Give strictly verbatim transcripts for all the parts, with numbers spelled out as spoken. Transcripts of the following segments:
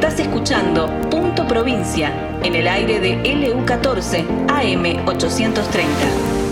Estás escuchando Punto Provincia en el aire de L U catorce A M ochocientos treinta.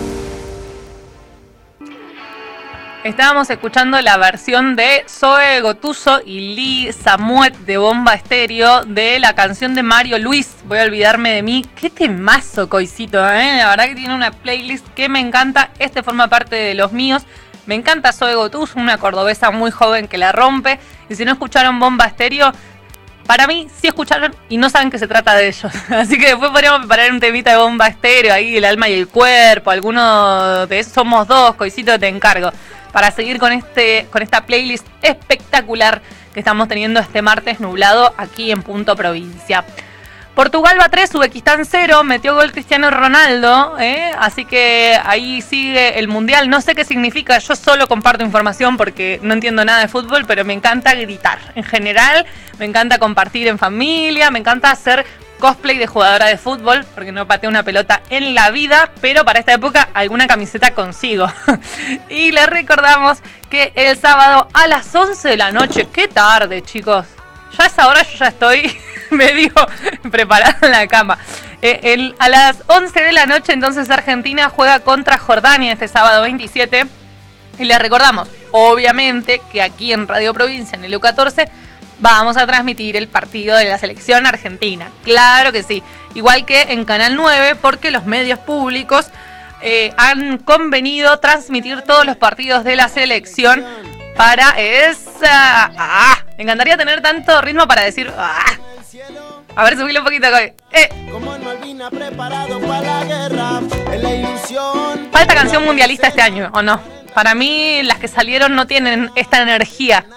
Estábamos escuchando la versión de Zoe Gotuso y Lee Samuet de Bomba Estéreo de la canción de Mario Luis, Voy a olvidarme de mí. Qué temazo, Coisito, ¿eh? La verdad que tiene una playlist que me encanta. Este forma parte de los míos. Me encanta Zoe Gotuso, una cordobesa muy joven que la rompe. Y si no escucharon Bomba Estéreo, para mí sí escucharon y no saben que se trata de ellos. Así que después podríamos preparar un temita de Bomba Estéreo, ahí el alma y el cuerpo, alguno de esos. Somos dos, Coisito, te encargo, para seguir con este con esta playlist espectacular que estamos teniendo este martes nublado aquí en Punto Provincia. Portugal va tres, Uzbekistán cero, metió gol Cristiano Ronaldo, ¿eh? Así que ahí sigue el Mundial. No sé qué significa, yo solo comparto información porque no entiendo nada de fútbol, pero me encanta gritar. En general, me encanta compartir en familia, me encanta hacer cosplay de jugadora de fútbol, porque no pateo una pelota en la vida, pero para esta época alguna camiseta consigo. Y les recordamos que el sábado a las once de la noche, qué tarde, chicos, ya a esa hora yo ya estoy medio preparada en la cama. Eh, el, a las once de la noche entonces Argentina juega contra Jordania este sábado veintisiete. Y les recordamos, obviamente, que aquí en Radio Provincia, en el L U catorce, vamos a transmitir el partido de la selección argentina. Claro que sí. Igual que en Canal nueve, porque los medios públicos eh, han convenido transmitir todos los partidos de la selección para esa... ¡Ah! Me encantaría tener tanto ritmo para decir... ¡Ah! A ver, subile un poquito. ¡Eh! Falta canción mundialista este año, ¿o no? Para mí, las que salieron no tienen esta energía.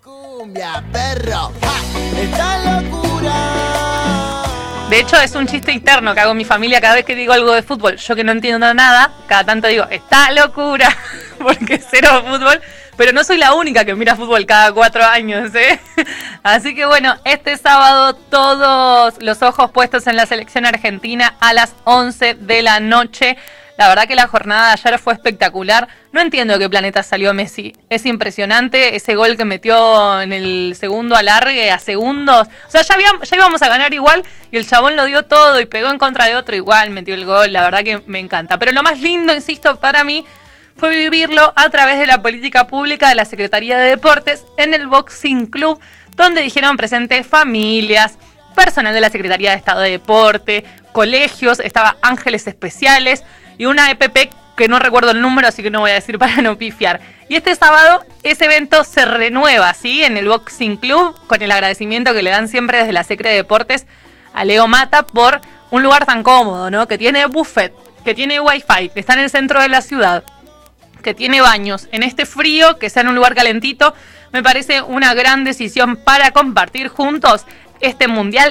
De hecho, es un chiste interno que hago en mi familia cada vez que digo algo de fútbol. Yo que no entiendo nada, cada tanto digo, ¡está locura! Porque cero fútbol. Pero no soy la única que mira fútbol cada cuatro años, ¿eh? Así que bueno, este sábado todos los ojos puestos en la selección argentina a las once de la noche. La verdad que la jornada de ayer fue espectacular. No entiendo de qué planeta salió Messi. Es impresionante ese gol que metió en el segundo alargue a segundos. O sea, ya, habíamos, ya íbamos a ganar igual y el chabón lo dio todo y pegó en contra de otro igual, metió el gol. La verdad que me encanta. Pero lo más lindo, insisto, para mí fue vivirlo a través de la política pública de la Secretaría de Deportes en el Boxing Club, donde dijeron presentes familias, personal de la Secretaría de Estado de Deporte, colegios, estaba Ángeles Especiales y una E P P que no recuerdo el número, así que no voy a decir para no pifiar. Y este sábado ese evento se renueva, ¿sí? En el Boxing Club, con el agradecimiento que le dan siempre desde la Secretaría de Deportes a Leo Mata por un lugar tan cómodo, ¿no? Que tiene buffet, que tiene wifi, que está en el centro de la ciudad, que tiene baños en este frío, que sea en un lugar calentito. Me parece una gran decisión para compartir juntos este mundial